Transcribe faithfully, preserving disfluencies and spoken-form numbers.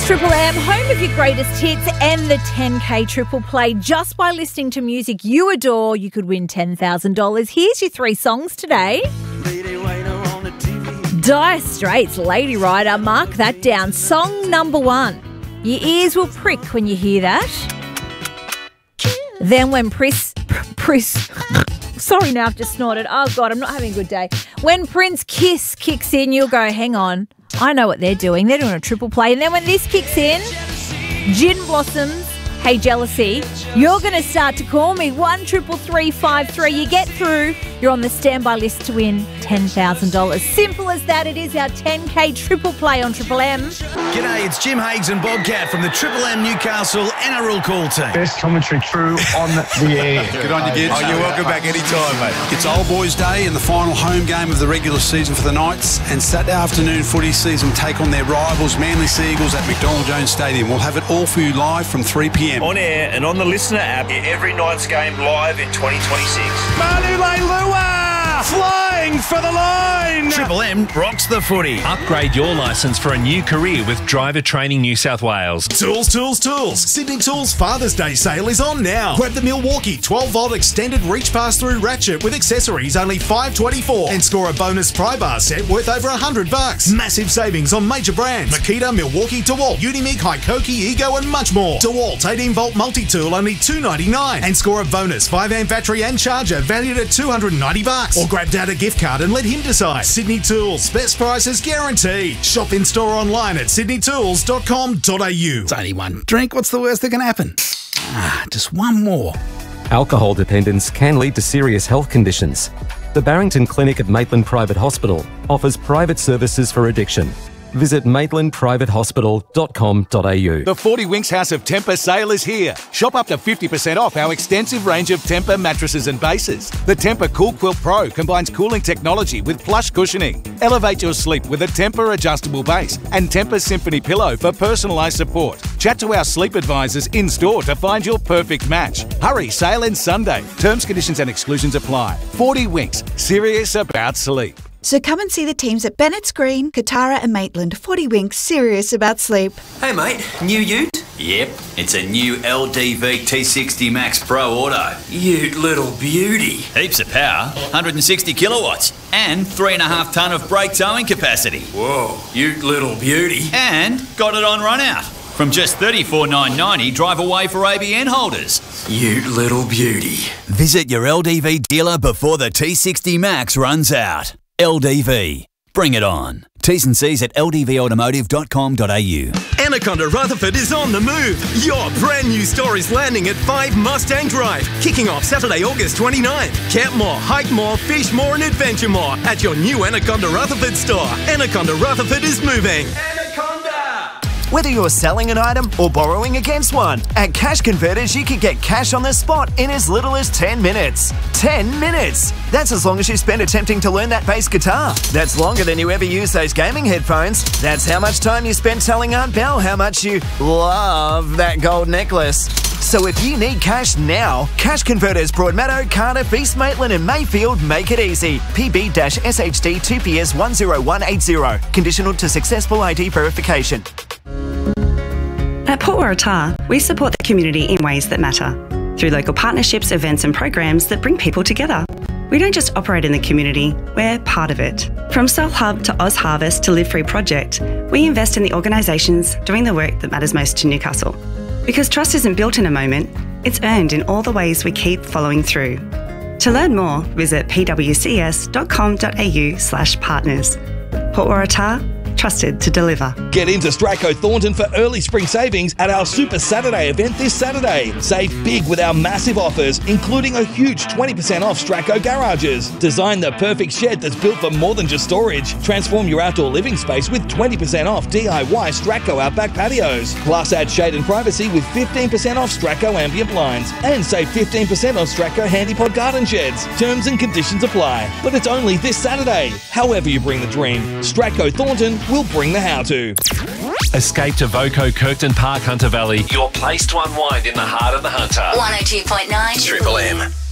Triple M, home of your greatest hits and the ten K triple play. Just by listening to music you adore, you could win ten thousand dollars. Here's your three songs today. Dire Straits, Lady Rider, mark that down. Song number one. Your ears will prick when you hear that. Then when Pris... Pris... Sorry, now I've just snorted. Oh, God, I'm not having a good day. When Prince Kiss kicks in, you'll go, hang on. I know what they're doing. They're doing a triple play. And then when this kicks in, Gin Blossoms, Hey Jealousy, you're going to start to call me. one triple three five three. You get through, you're on the standby list to win ten thousand dollars. Simple as that. It is our ten K triple play on Triple M. G'day, it's Jim Hagues and Bobcat from the Triple M Newcastle N R L call team. Best commentary crew on the air. Good on you, kids. Oh, you're welcome back anytime, mate. It's Old Boys Day and the final home game of the regular season for the Knights, and Saturday afternoon footy season take on their rivals Manly Seagulls at McDonald Jones Stadium. We'll have it all for you live from three p m. On air and on the Listener app. Every Knights game live in twenty twenty-six. Manu Leilua flying for the line. Triple M rocks the footy. Upgrade your licence for a new career with Driver Training New South Wales. Tools, tools, tools. Sydney Tools Father's Day sale is on now. Grab the Milwaukee twelve volt extended reach pass-through ratchet with accessories only five twenty-four and score a bonus pry bar set worth over one hundred bucks. Massive savings on major brands. Makita, Milwaukee, DeWalt, Unimig, Hikoki, Ego and much more. DeWalt eighteen volt multi-tool only two ninety-nine and score a bonus five amp battery and charger valued at two hundred ninety bucks. Or grab Dad a gift card and let him decide. Sydney Tools, best prices guaranteed. Shop in store online at sydney tools dot com dot a u. It's only one drink. What's the worst that can happen? Ah, just one more. Alcohol dependence can lead to serious health conditions. The Barrington Clinic at Maitland Private Hospital offers private services for addiction. Visit maitland private hospital dot com dot a u. The forty Winks House of Temper sale is here. Shop up to fifty percent off our extensive range of Temper mattresses and bases. The Temper Cool Quilt Pro combines cooling technology with plush cushioning. Elevate your sleep with a Temper adjustable base and Temper Symphony pillow for personalised support. Chat to our sleep advisors in-store to find your perfect match. Hurry, sale ends Sunday. Terms, conditions and exclusions apply. forty Winks, serious about sleep. So come and see the teams at Bennett's Green, Katara and Maitland. forty Winks, serious about sleep. Hey mate, new ute? Yep, it's a new L D V T sixty Max Pro Auto. Ute little beauty. Heaps of power, one hundred sixty kilowatts, and three and a half tonne of brake towing capacity. Whoa, ute little beauty. And got it on run out. From just thirty-four thousand nine hundred ninety, drive away for A B N holders. Ute little beauty. Visit your L D V dealer before the T sixty Max runs out. L D V. Bring it on. T's and C's at l d v automotive dot com dot a u. Anaconda Rutherford is on the move. Your brand new store is landing at five Mustang Drive, kicking off Saturday, August twenty-ninth. Camp more, hike more, fish more and adventure more at your new Anaconda Rutherford store. Anaconda Rutherford is moving. Whether you're selling an item or borrowing against one, at Cash Converters you can get cash on the spot in as little as ten minutes. ten minutes! That's as long as you spend attempting to learn that bass guitar. That's longer than you ever use those gaming headphones. That's how much time you spent telling Aunt Belle how much you love that gold necklace. So if you need cash now, Cash Converters Broadmeadow, Cardiff, East Maitland and Mayfield make it easy. P B S H D two P S one zero one eight zero. Conditional to successful I D verification. At Port Waratah, we support the community in ways that matter, through local partnerships, events and programs that bring people together. We don't just operate in the community, we're part of it. From Soul Hub to Oz Harvest to Live Free Project, we invest in the organisations doing the work that matters most to Newcastle. Because trust isn't built in a moment, it's earned in all the ways we keep following through. To learn more, visit p w c s dot com dot a u slash partners. Port Waratah, trusted to deliver. Get into Stracco Thornton for early spring savings at our Super Saturday event this Saturday. Save big with our massive offers, including a huge twenty percent off Stracco garages. Design the perfect shed that's built for more than just storage. Transform your outdoor living space with twenty percent off D I Y Stracco Outback patios. Plus add shade and privacy with fifteen percent off Stracco ambient blinds. And save fifteen percent on Stracco Handypod garden sheds. Terms and conditions apply. But it's only this Saturday. However you bring the dream, Stracco Thornton will bring the how-to. Escape to Voco Kirkton Park, Hunter Valley. Your place to unwind in the heart of the Hunter. one oh two point nine Triple M.